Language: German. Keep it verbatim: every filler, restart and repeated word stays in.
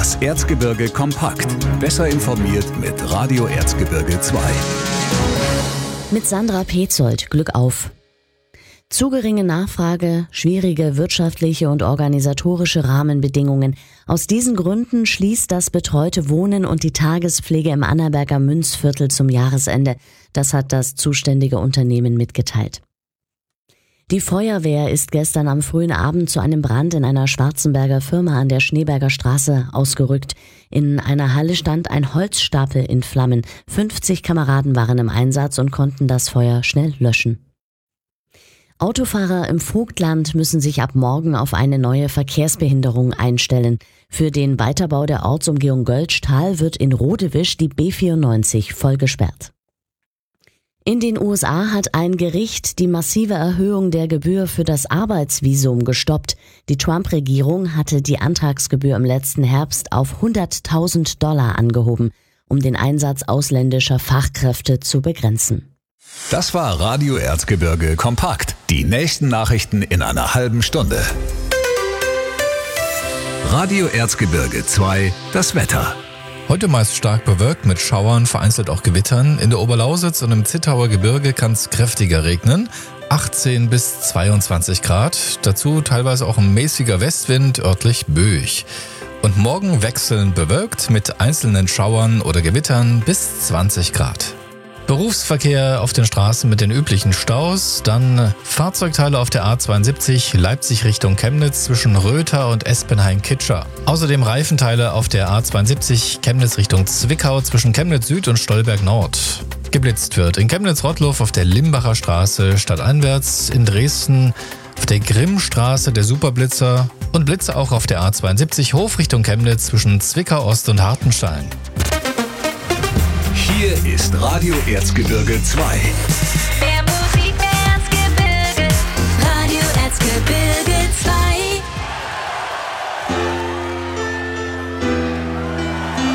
Das Erzgebirge kompakt. Besser informiert mit Radio Erzgebirge zwei. Mit Sandra Petzold, Glück auf. Zu geringe Nachfrage, schwierige wirtschaftliche und organisatorische Rahmenbedingungen. Aus diesen Gründen schließt das betreute Wohnen und die Tagespflege im Annaberger Münzviertel zum Jahresende. Das hat das zuständige Unternehmen mitgeteilt. Die Feuerwehr ist gestern am frühen Abend zu einem Brand in einer Schwarzenberger Firma an der Schneeberger Straße ausgerückt. In einer Halle stand ein Holzstapel in Flammen. fünfzig Kameraden waren im Einsatz und konnten das Feuer schnell löschen. Autofahrer im Vogtland müssen sich ab morgen auf eine neue Verkehrsbehinderung einstellen. Für den Weiterbau der Ortsumgehung Göltzschtal wird in Rodewisch die B vierundneunzig voll gesperrt. In den U S A hat ein Gericht die massive Erhöhung der Gebühr für das Arbeitsvisum gestoppt. Die Trump-Regierung hatte die Antragsgebühr im letzten Herbst auf hunderttausend Dollar angehoben, um den Einsatz ausländischer Fachkräfte zu begrenzen. Das war Radio Erzgebirge kompakt. Die nächsten Nachrichten in einer halben Stunde. Radio Erzgebirge zwei, das Wetter. Heute meist stark bewölkt mit Schauern, vereinzelt auch Gewittern. In der Oberlausitz und im Zittauer Gebirge kann es kräftiger regnen. achtzehn bis zweiundzwanzig Grad. Dazu teilweise auch ein mäßiger Westwind, örtlich böig. Und morgen wechselnd bewölkt mit einzelnen Schauern oder Gewittern bis zwanzig Grad. Berufsverkehr auf den Straßen mit den üblichen Staus, dann Fahrzeugteile auf der A zweiundsiebzig Leipzig Richtung Chemnitz zwischen Röther und Espenhain-Kitscher. Außerdem Reifenteile auf der A zweiundsiebzig Chemnitz Richtung Zwickau zwischen Chemnitz Süd und Stolberg Nord. Geblitzt wird in Chemnitz-Rottlow auf der Limbacher Straße stadteinwärts, in Dresden auf der Grimmstraße der Superblitzer und Blitze auch auf der A zweiundsiebzig Hof Richtung Chemnitz zwischen Zwickau Ost und Hartenstein. Hier ist Radio Erzgebirge zwei.